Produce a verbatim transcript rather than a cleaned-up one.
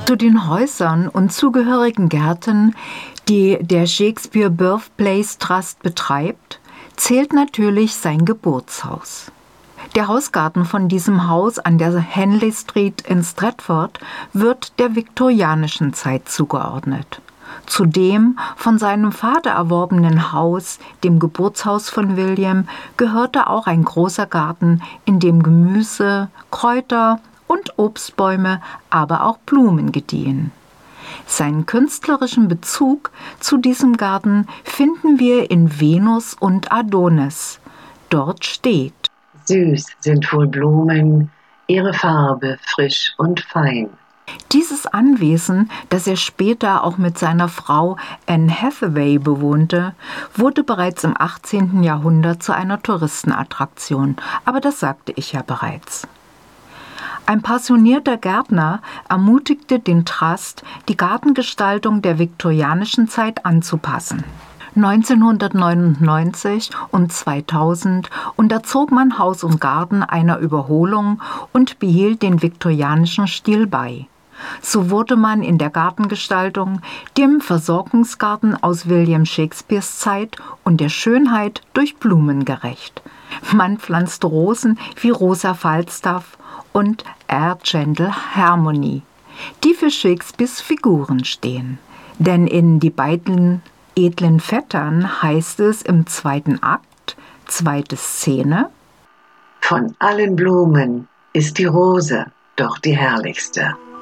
Zu den Häusern und zugehörigen Gärten, die der Shakespeare Birthplace Trust betreibt, zählt natürlich sein Geburtshaus. Der Hausgarten von diesem Haus an der Henley Street in Stratford wird der viktorianischen Zeit zugeordnet. Zu dem von seinem Vater erworbenen Haus, dem Geburtshaus von William, gehörte auch ein großer Garten, in dem Gemüse, Kräuter und Obstbäume, aber auch Blumen gediehen. Seinen künstlerischen Bezug zu diesem Garten finden wir in Venus und Adonis. Dort steht: Süß sind wohl Blumen, ihre Farbe frisch und fein. Dieses Anwesen, das er später auch mit seiner Frau Anne Hathaway bewohnte, wurde bereits im achtzehnten Jahrhundert zu einer Touristenattraktion, aber das sagte ich ja bereits. Ein passionierter Gärtner ermutigte den Trust, die Gartengestaltung der viktorianischen Zeit anzupassen. neunzehnhundertneunundneunzig und zweitausend unterzog man Haus und Garten einer Überholung und behielt den viktorianischen Stil bei. So wurde man in der Gartengestaltung dem Versorgungsgarten aus William Shakespeares Zeit und der Schönheit durch Blumen gerecht. Man pflanzte Rosen wie Rosa Falstaff und Argentile Harmony, die für Shakespeares Figuren stehen. Denn in Die beiden edlen Vettern heißt es im zweiten Akt, zweite Szene: Von allen Blumen ist die Rose doch die herrlichste.